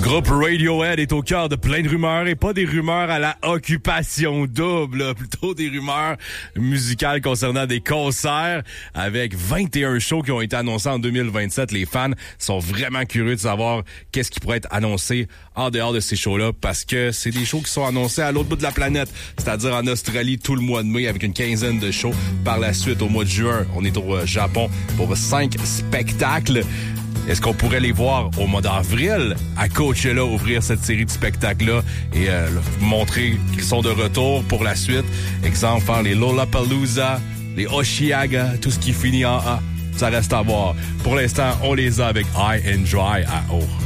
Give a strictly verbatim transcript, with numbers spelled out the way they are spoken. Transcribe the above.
groupe Radiohead est au cœur de plein de rumeurs et pas des rumeurs à la occupation double, là, plutôt des rumeurs musicales concernant des concerts avec vingt et un shows qui ont été annoncés en deux mille vingt-sept. Les fans sont vraiment curieux de savoir qu'est-ce qui pourrait être annoncé en dehors de ces shows-là parce que c'est des shows qui sont annoncés à l'autre bout de la planète, c'est-à-dire en Australie tout le mois de mai avec une quinzaine de shows. Par la suite, au mois de juin, on est au Japon pour cinq spectacles. Est-ce qu'on pourrait les voir au mois d'avril à Coachella ouvrir cette série de spectacles-là et euh, montrer qu'ils sont de retour pour la suite? Exemple, faire les Lollapalooza, les Osheaga, tout ce qui finit en A. Ça reste à voir. Pour l'instant, on les a avec High and Dry à O.